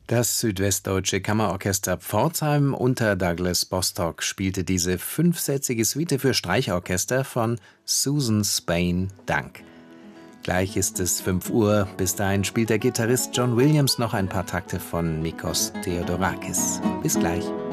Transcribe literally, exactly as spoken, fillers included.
Das Südwestdeutsche Kammerorchester Pforzheim unter Douglas Bostock spielte diese fünfsätzige Suite für Streichorchester von Susan Spain Dank. Gleich ist es fünf Uhr, bis dahin spielt der Gitarrist John Williams noch ein paar Takte von Nikos Theodorakis. Bis gleich.